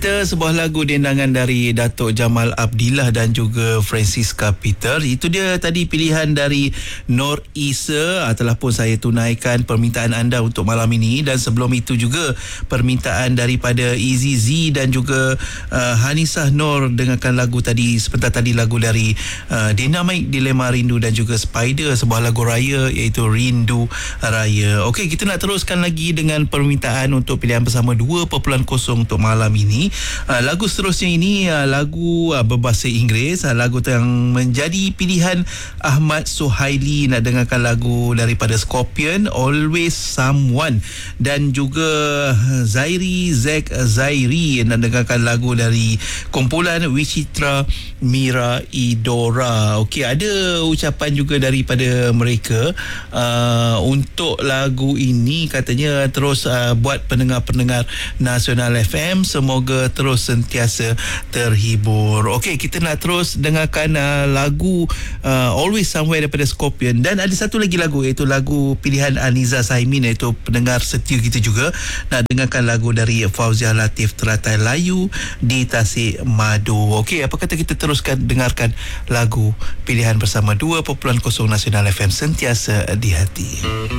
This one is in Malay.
Sebuah lagu dendangan dari Datuk Jamal Abdillah dan juga Francisca Peter. Itu dia tadi pilihan dari Nur Isa. Telah pun saya tunaikan permintaan anda untuk malam ini. Dan sebelum itu juga permintaan daripada Easy Z dan juga Hanisah Nur. Dengarkan lagu tadi, sebentar tadi lagu dari Dynamite Dilema Rindu dan juga Spider, sebuah lagu raya iaitu Rindu Raya. Okey, kita nak teruskan lagi dengan permintaan untuk pilihan bersama 2.0 untuk malam ini. Lagu seterusnya ini lagu berbahasa Inggeris, lagu yang menjadi pilihan Ahmad Suhaili. Nak dengarkan lagu daripada Scorpion, Always Someone, dan juga Zairi nak dengarkan lagu dari kumpulan Wichitra Mira Idora. Okey, ada ucapan juga daripada mereka untuk lagu ini, katanya terus buat pendengar-pendengar Nasional FM semoga terus sentiasa terhibur. Okey, kita nak terus dengarkan lagu Always Somewhere daripada Scorpion, dan ada satu lagi lagu iaitu lagu pilihan Aniza Saimin, iaitu pendengar setia kita juga. Nak dengarkan lagu dari Fauziah Latif, Teratai Layu di Tasik Madu. Okey, apa kata kita teruskan dengarkan lagu pilihan bersama 2.0 Nasional FM, sentiasa di hati.